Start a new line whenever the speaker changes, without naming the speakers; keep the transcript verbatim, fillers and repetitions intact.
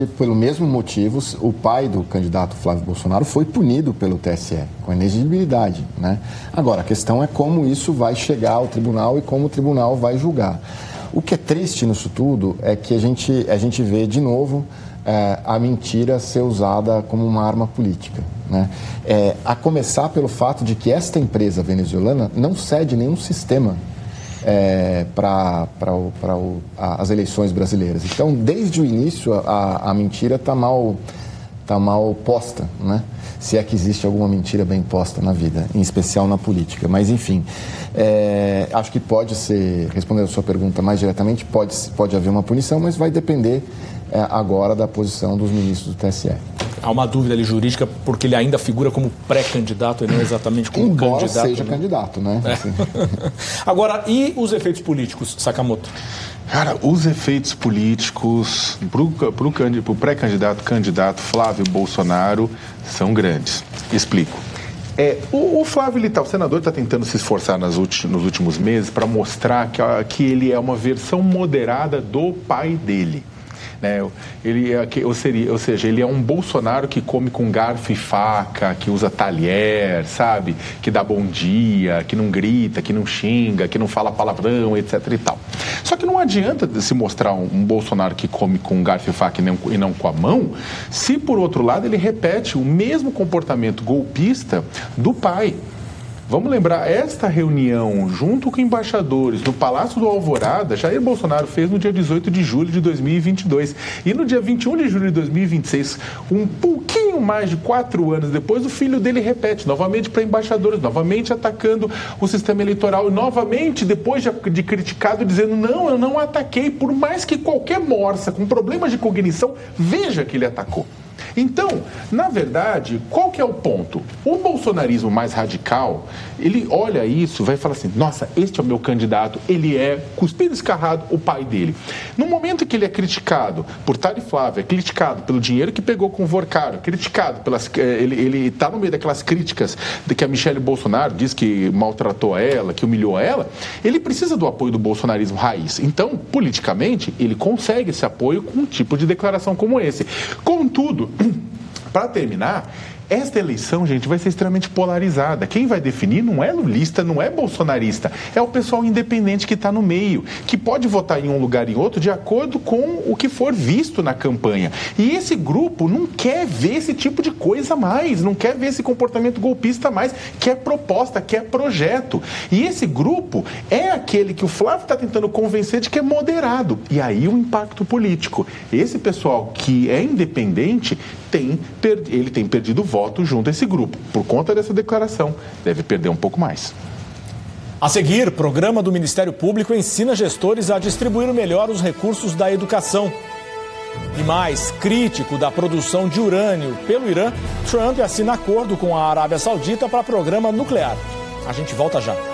Pelo mesmo motivo, o pai do candidato Flávio Bolsonaro foi punido pelo T S E, com inexigibilidade, né? Agora, a questão é como isso vai chegar ao tribunal e como o tribunal vai julgar. O que é triste nisso tudo é que a gente, a gente vê de novo é, a mentira ser usada como uma arma política, né? É, a começar pelo fato de que esta empresa venezuelana não cede nenhum sistema É, para as eleições brasileiras. Então, desde o início, a, a mentira está mal, tá mal posta, né? Se é que existe alguma mentira bem posta na vida, em especial na política. Mas, enfim, é, acho que pode ser, respondendo a sua pergunta mais diretamente, pode, pode haver uma punição, mas vai depender é, agora da posição dos ministros do T S E.
Há uma dúvida ali jurídica, porque ele ainda figura como pré-candidato e não exatamente como
Embora
candidato.
Embora seja
né?
candidato, né?
É.
Assim.
Agora, e os efeitos políticos, Sakamoto?
Cara, os efeitos políticos para o pré-candidato, candidato Flávio Bolsonaro são grandes. Explico. É, o, o Flávio, ele tá, o senador está tentando se esforçar nas ulti, nos últimos meses para mostrar que, que ele é uma versão moderada do pai dele. Né? Ele é, ou, seria, ou seja, ele é um Bolsonaro que come com garfo e faca, que usa talher, sabe? Que dá bom dia, que não grita, que não xinga, que não fala palavrão, etc e tal. Só que não adianta se mostrar um, um Bolsonaro que come com garfo e faca e não, e não com a mão, se por outro lado ele repete o mesmo comportamento golpista do pai. Vamos lembrar, esta reunião, junto com embaixadores, no Palácio do Alvorada, Jair Bolsonaro fez no dia dezoito de julho de dois mil e vinte e dois. E no dia vinte e um de julho de dois mil e vinte e seis, um pouquinho mais de quatro anos depois, o filho dele repete, novamente para embaixadores, novamente atacando o sistema eleitoral. E novamente, depois de, de criticado, dizendo, não, eu não ataquei, por mais que qualquer morsa com problemas de cognição veja que ele atacou. Então, na verdade, qual que é o ponto? O bolsonarismo mais radical, ele olha isso e vai falar assim, nossa, este é o meu candidato, ele é, cuspido escarrado, o pai dele. No momento que ele é criticado por Tari Flávio, é criticado pelo dinheiro que pegou com o Vorcaro, criticado pelas... Ele está no meio daquelas críticas de que a Michelle Bolsonaro diz que maltratou ela, que humilhou ela, ele precisa do apoio do bolsonarismo raiz. Então, politicamente, ele consegue esse apoio com um tipo de declaração como esse. Contudo, para terminar, esta eleição, gente, vai ser extremamente polarizada. Quem vai definir não é lulista, não é bolsonarista, é o pessoal independente que está no meio, que pode votar em um lugar e em outro de acordo com o que for visto na campanha. E esse grupo não quer ver esse tipo de coisa mais, não quer ver esse comportamento golpista mais, quer proposta, quer projeto. E esse grupo é aquele que o Flávio está tentando convencer de que é moderado. E aí o impacto político. Esse pessoal que é independente, tem, ele tem perdido voto junto a esse grupo. Por conta dessa declaração, deve perder um pouco mais.
A seguir, programa do Ministério Público ensina gestores a distribuir melhor os recursos da educação. E mais, crítico da produção de urânio pelo Irã, Trump assina acordo com a Arábia Saudita para programa nuclear. A gente volta já.